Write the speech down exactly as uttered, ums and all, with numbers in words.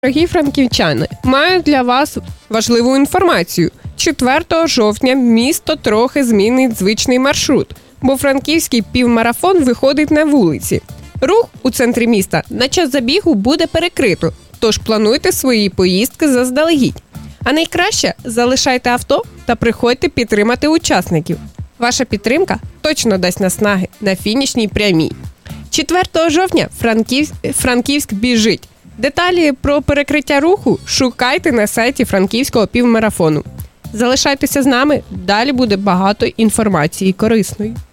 Дорогі франківчани, маю для вас важливу інформацію. четвертого жовтня місто трохи змінить звичний маршрут, бо франківський півмарафон виходить на вулиці. Рух у центрі міста на час забігу буде перекрито, тож плануйте свої поїздки заздалегідь. А найкраще – залишайте авто та приходьте підтримати учасників. Ваша підтримка точно дасть наснаги на фінішній прямій. четвертого жовтня Франківськ, Франківськ біжить. Деталі про перекриття руху шукайте на сайті Франківського півмарафону. Залишайтеся з нами, далі буде багато інформації корисної.